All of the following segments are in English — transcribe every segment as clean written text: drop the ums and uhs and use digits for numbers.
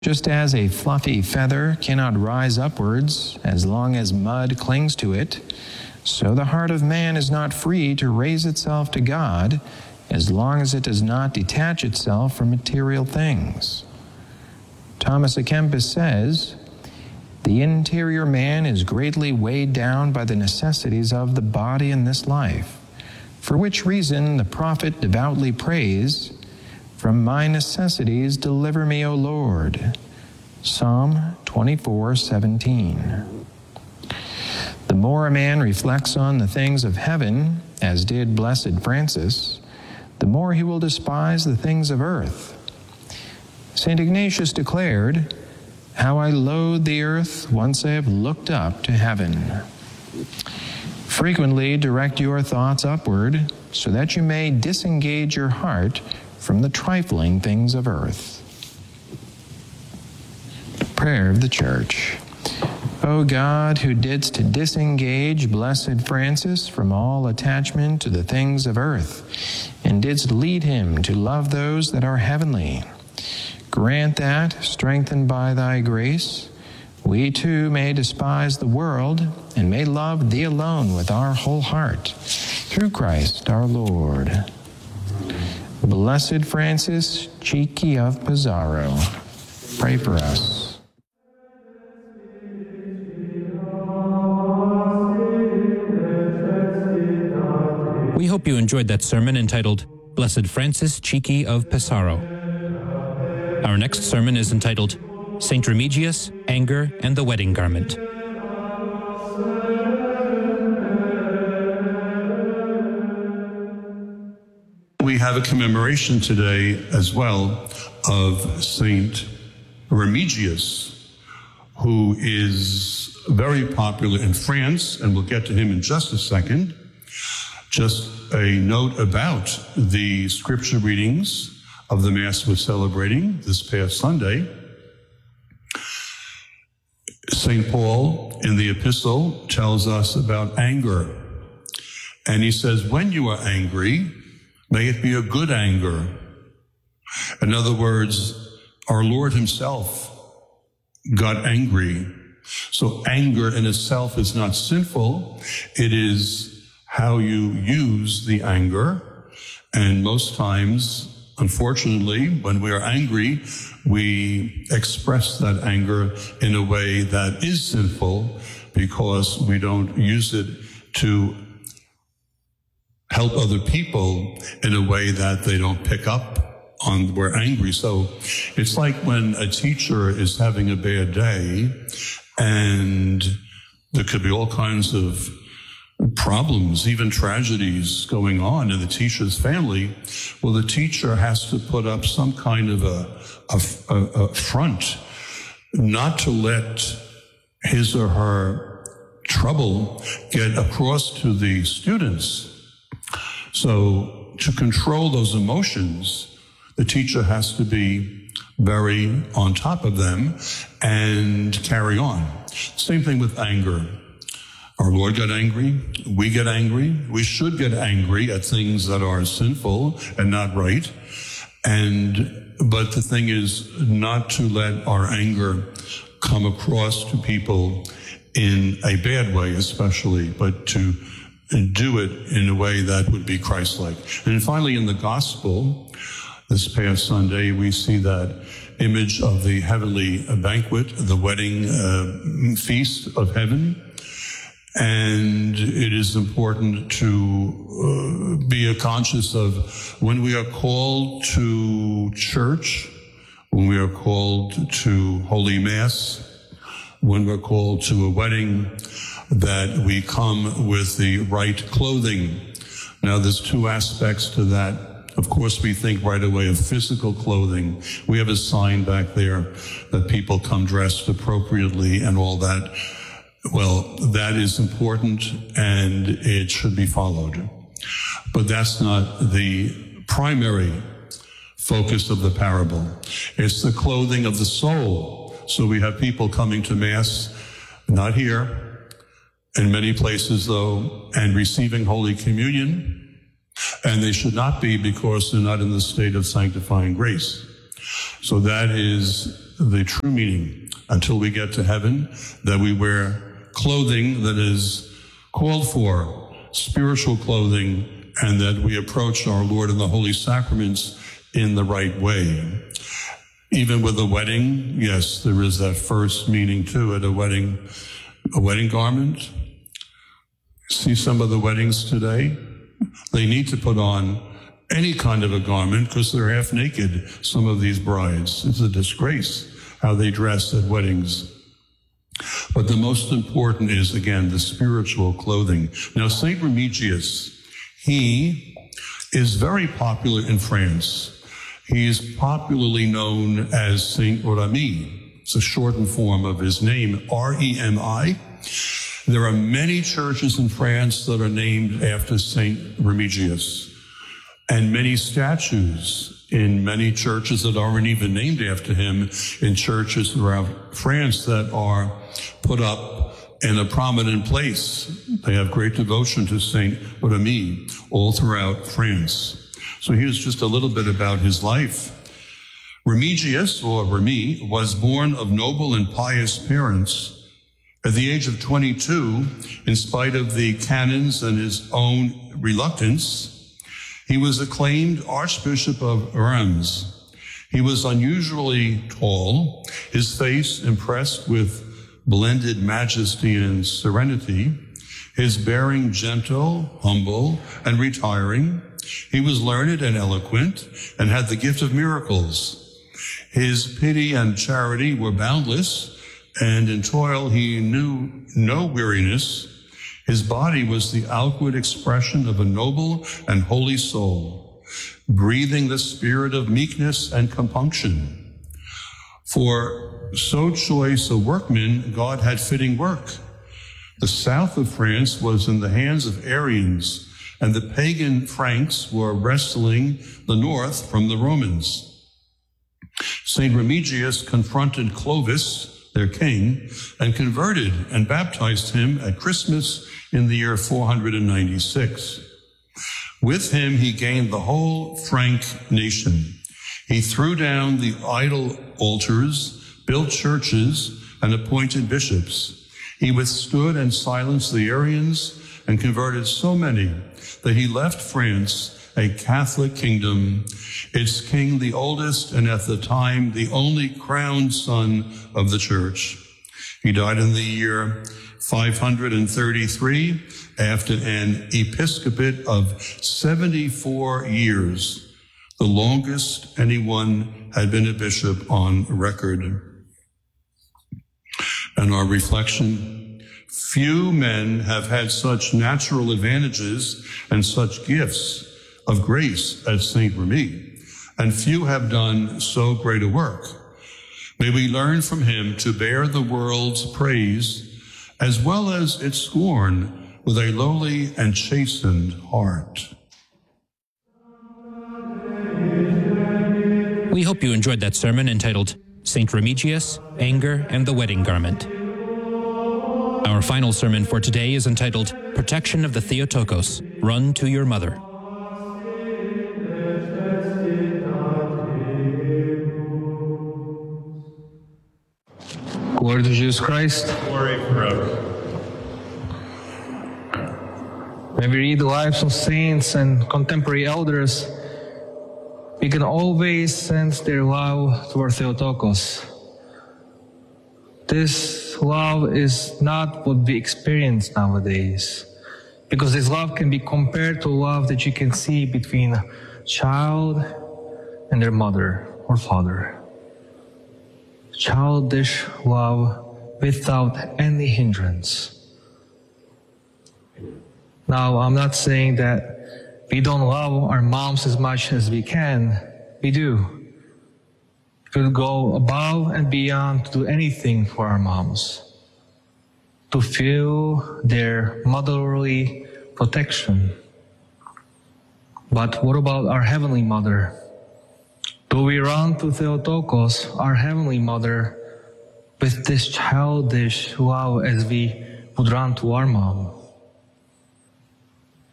Just as a fluffy feather cannot rise upwards as long as mud clings to it, so the heart of man is not free to raise itself to God as long as it does not detach itself from material things. Thomas à Kempis says, "The interior man is greatly weighed down by the necessities of the body in this life, for which reason the prophet devoutly prays, 'From my necessities deliver me, O Lord.'" Psalm 24:17. The more a man reflects on the things of heaven, as did Blessed Francis, the more he will despise the things of earth. St. Ignatius declared, "How I loathe the earth once I have looked up to heaven." Frequently direct your thoughts upward so that you may disengage your heart from the trifling things of earth. Prayer of the Church. O God, who didst disengage Blessed Francis from all attachment to the things of earth, and didst lead him to love those that are heavenly, grant that, strengthened by thy grace, we too may despise the world and may love thee alone with our whole heart, through Christ our Lord. Blessed Francis Chicchi of Pesaro, pray for us. We hope you enjoyed that sermon entitled Blessed Francis Chicchi of Pesaro. Our next sermon is entitled Saint Remigius, Anger, and the Wedding Garment. We have a commemoration today as well of Saint Remigius, who is very popular in France, and we'll get to him in just a second. Just a note about the scripture readings of the Mass we're celebrating this past Sunday. St. Paul in the epistle tells us about anger. And he says, when you are angry, may it be a good anger. In other words, our Lord himself got angry. So anger in itself is not sinful. It is how you use the anger. And most times, unfortunately, when we are angry, we express that anger in a way that is sinful because we don't use it to help other people in a way that they don't pick up on we're angry. So it's like when a teacher is having a bad day and there could be all kinds of problems, even tragedies going on in the teacher's family. Well, the teacher has to put up some kind of a front, not to let his or her trouble get across to the students. So to control those emotions, the teacher has to be very on top of them and carry on. Same thing with anger. Our Lord got angry. We get angry. We should get angry at things that are sinful and not right. But the thing is not to let our anger come across to people in a bad way, especially, but to do it in a way that would be Christ-like. And finally, in the gospel, this past Sunday, we see that image of the heavenly banquet, the wedding feast of heaven. And it is important to be conscious of when we are called to church, when we are called to Holy Mass, when we're called to a wedding, that we come with the right clothing. Now, there's two aspects to that. Of course, we think right away of physical clothing. We have a sign back there that people come dressed appropriately and all that. Well, that is important and it should be followed. But that's not the primary focus of the parable. It's the clothing of the soul. So we have people coming to Mass, not here, in many places though, and receiving Holy Communion. And they should not be because they're not in the state of sanctifying grace. So that is the true meaning until we get to heaven, that we wear clothing that is called for, spiritual clothing, and that we approach our Lord in the Holy Sacraments in the right way. Even with a wedding, yes, there is that first meaning to it, a wedding garment. See some of the weddings today? They need to put on any kind of a garment because they're half naked, some of these brides. It's a disgrace how they dress at weddings. But the most important is, again, the spiritual clothing. Now, St. Remigius, he is very popular in France. He is popularly known as Saint Remi. It's a shortened form of his name, R-E-M-I. There are many churches in France that are named after Saint Remigius, and many statues in many churches that aren't even named after him in churches throughout France that are put up in a prominent place. They have great devotion to Saint Remi all throughout France. So here's just a little bit about his life. Remigius, or Remi, was born of noble and pious parents. At the age of 22, in spite of the canons and his own reluctance, he was acclaimed Archbishop of Reims. He was unusually tall, his face impressed with blended majesty and serenity, his bearing gentle, humble, and retiring. He was learned and eloquent and had the gift of miracles. His pity and charity were boundless, and in toil he knew no weariness. His body was the outward expression of a noble and holy soul, breathing the spirit of meekness and compunction. For so choice a workman, God had fitting work. The south of France was in the hands of Arians, and the pagan Franks were wresting the north from the Romans. St. Remigius confronted Clovis, their king, and converted and baptized him at Christmas in the year 496. With him, he gained the whole Frank nation. He threw down the idol altars, built churches, and appointed bishops. He withstood and silenced the Arians and converted so many that he left France a Catholic kingdom, its king the oldest and at the time the only crowned son of the church. He died in the year 533 after an episcopate of 74 years, the longest anyone had been a bishop on record. And our reflection: few men have had such natural advantages and such gifts of grace as Saint Remi, and few have done so great a work. May we learn from him to bear the world's praise as well as its scorn with a lowly and chastened heart. We hope you enjoyed that sermon entitled St. Remigius, Anger, and the Wedding Garment. Our final sermon for today is entitled Protection of the Theotokos, Run to Your Mother. Glory to Jesus Christ. Glory forever. When we read the lives of saints and contemporary elders, we can always sense their love toward Theotokos. This love is not what we experience nowadays, because this love can be compared to love that you can see between a child and their mother or father. Childish love without any hindrance. Now, I'm not saying that we don't love our moms as much as we can. We do. We'll go above and beyond to do anything for our moms, to feel their motherly protection. But what about our Heavenly Mother? Do we run to Theotokos, our Heavenly Mother, with this childish love as we would run to our mom?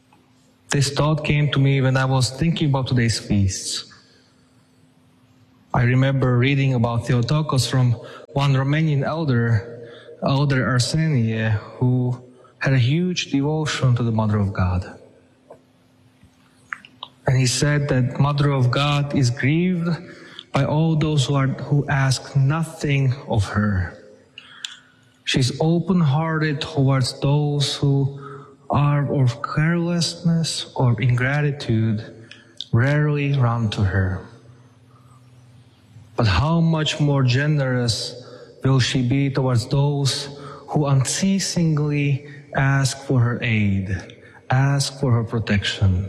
This thought came to me when I was thinking about today's feasts. I remember reading about Theotokos from one Romanian elder Arsenie, who had a huge devotion to the Mother of God. And he said that Mother of God is grieved by all those who ask nothing of her. She's open-hearted towards those who are of carelessness or ingratitude rarely run to her. But how much more generous will she be towards those who unceasingly ask for her aid, ask for her protection?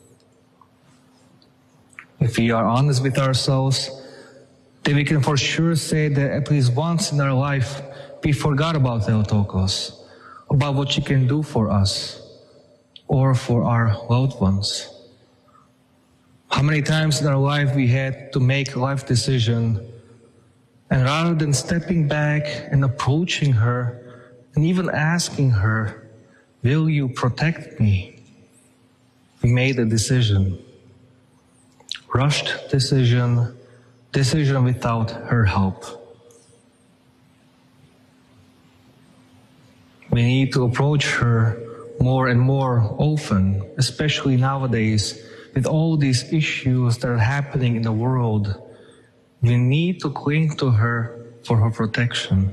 If we are honest with ourselves, then we can for sure say that at least once in our life, we forgot about Theotokos, about what she can do for us or for our loved ones. How many times in our life we had to make a life decision, and rather than stepping back and approaching her and even asking her, "Will you protect me?" we made a decision. Rushed decision without her help. We need to approach her more and more often, especially nowadays with all these issues that are happening in the world. We need to cling to her for her protection.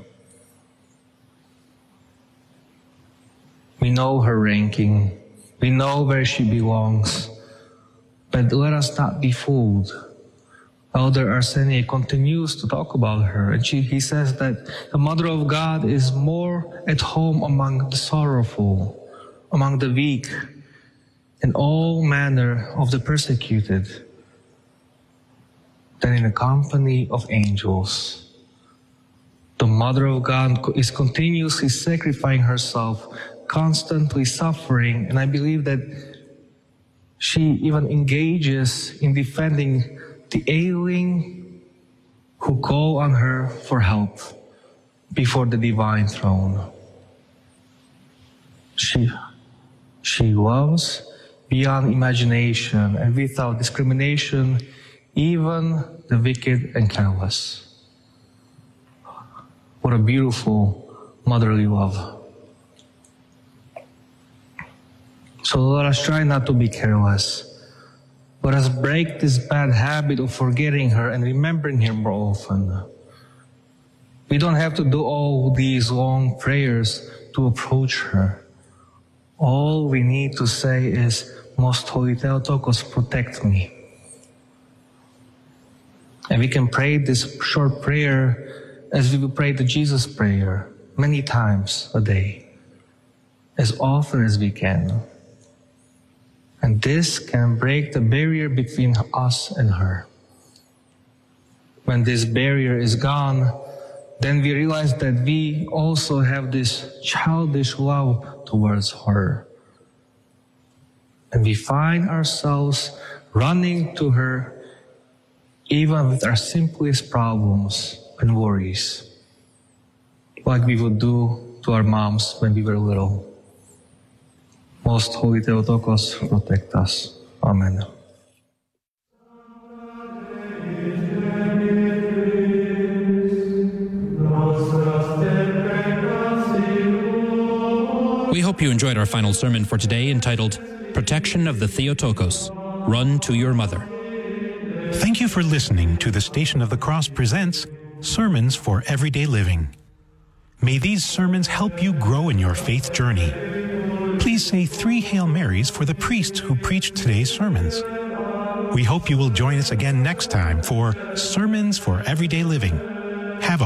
We know her ranking. We know where she belongs. But let us not be fooled. Elder Arsenie continues to talk about her, and he says that the Mother of God is more at home among the sorrowful, among the weak, and all manner of the persecuted, than in the company of angels. The Mother of God is continuously sacrificing herself, constantly suffering, and I believe that she even engages in defending the ailing who call on her for help before the divine throne. She loves beyond imagination and without discrimination even the wicked and careless. What a beautiful motherly love. So let us try not to be careless. Let us break this bad habit of forgetting her and remembering her more often. We don't have to do all these long prayers to approach her. All we need to say is, "Most Holy Theotokos, protect me." And we can pray this short prayer as we will pray the Jesus prayer many times a day, as often as we can. And this can break the barrier between us and her. When this barrier is gone, then we realize that we also have this childish love towards her. And we find ourselves running to her even with our simplest problems and worries, like we would do to our moms when we were little. Most Holy Theotokos, protect us. Amen. We hope you enjoyed our final sermon for today, entitled Protection of the Theotokos. Run to your mother. Thank you for listening to the Station of the Cross presents Sermons for Everyday Living. May these sermons help you grow in your faith journey. Please say 3 Hail Marys for the priests who preached today's sermons. We hope you will join us again next time for Sermons for Everyday Living. Have a